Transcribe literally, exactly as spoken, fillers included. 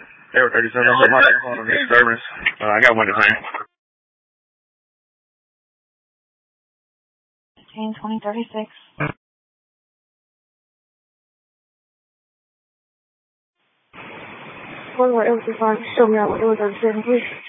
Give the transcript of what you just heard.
Air thirty-seven, I'm my phone on disturbance. Uh, I got one to hang. fifteen, twenty, thirty-six. One more L two five, show me out what it was on seven, please.